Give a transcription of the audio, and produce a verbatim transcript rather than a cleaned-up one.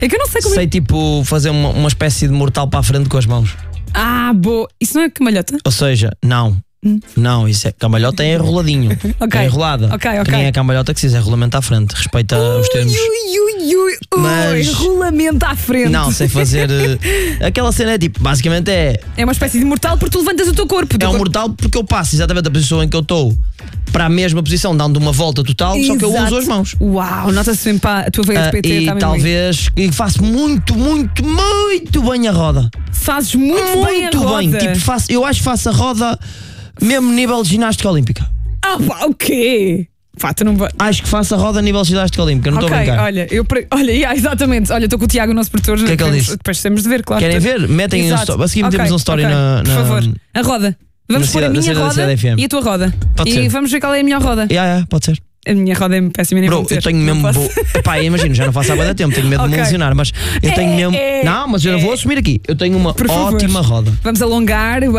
É que eu não sei como Sei é. tipo fazer uma, uma espécie de mortal para a frente com as mãos. Ah, boa. Isso não é cambalhota? Ou seja, não. Não, isso é cambalhota é enroladinho. Ok. É enrolada. Ok, ok. Que nem é cambalhota que se diz, é rolamento à frente. Respeita os termos. Ui, ui, ui, ui. Mas- Rolamento à frente. Não, sei fazer. eh, Aquela cena é tipo, basicamente é. É uma espécie de mortal porque tu levantas o teu corpo. O teu É um corpo- mortal porque eu passo exatamente a posição em que eu estou para a mesma posição, dando uma volta total, só que eu Exato. uso as mãos. Uau, nota-se bem pá, a tua veia de Ah, P T e está mesmo talvez e faço muito, muito, muito bem a roda. bem. Fazes muito, bem a Muito roda. bem. Tipo, faço, eu acho que faço a roda mesmo nível de ginástica olímpica. Ah, pá, o quê? Pá, tu não vai. Acho que faço a roda a nível de ginástica olímpica, não estou Ok, a brincar. olha, eu pre... olha, yeah, exatamente. Olha, estou com o Tiago, o nosso produtor. que é que ele disse? Depois temos de ver, claro. Querem ver? Metem um Exato. story. A seguir metemos Ok, um story ok. na, Por na- favor, a roda. Vamos na pôr a cidade- minha na cidade da roda Cidade F M. e a tua roda. Pode e ser. vamos ver qual é a melhor roda. Yeah, yeah, pode ser. A minha roda é péssima, nem Bro, vou meter. eu tenho Não mesmo. posso. Bo... Epá, imagino, já não faço há bué de tempo, tenho medo de me Ok. lesionar, mas eu tenho É, mesmo. é, não, mas eu não é. vou assumir aqui. Eu tenho uma Por favor. ótima roda. Vamos alongar.